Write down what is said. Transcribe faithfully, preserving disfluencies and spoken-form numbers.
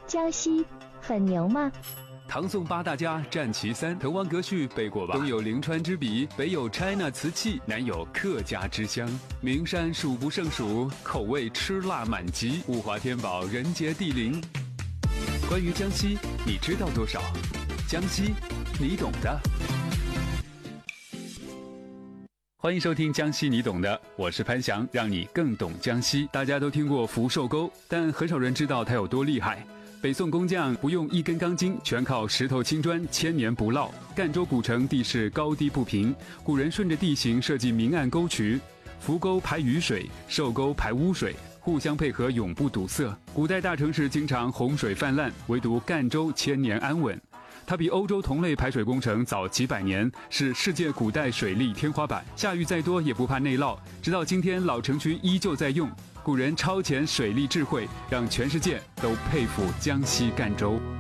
江西很牛吗？ 唐宋八大家占其三，滕王阁序背过吧？东有临川之笔，北有 China 瓷器，南有客家之乡，名山数不胜数，口味吃辣满级，物华天宝，人杰地灵。关于江西，你知道多少？江西，你懂的。欢迎收听江西你懂的，我是潘翔，让你更懂江西。大家都听过福寿沟，但很少人知道它有多厉害。北宋工匠不用一根钢筋，全靠石头青砖，千年不落。赣州古城地势高低不平，古人顺着地形设计明暗沟渠，福沟排雨水，寿沟排污水，互相配合，永不堵塞。古代大城市经常洪水泛滥，唯独赣州千年安稳。它比欧洲同类排水工程早几百年，是世界古代水利天花板，下雨再多也不怕内涝。直到今天，老城区依旧在用。古人超前水利智慧，让全世界都佩服江西赣州。